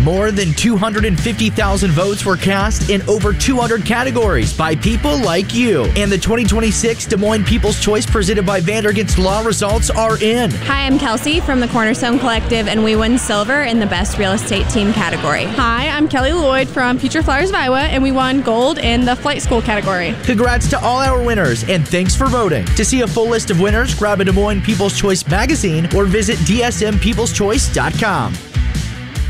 More than 250,000 votes were cast in over 200 categories by people like you. And the 2026 Des Moines People's Choice presented by Vandergast Law results are in. Hi, I'm Kelsey from the Cornerstone Collective, and we won silver in the Best Real Estate Team category. Hi, I'm Kelly Lloyd from Future Flyers of Iowa, and we won gold in the Flight School category. Congrats to all our winners, and thanks for voting. To see a full list of winners, grab a Des Moines People's Choice magazine or visit dsmpeopleschoice.com.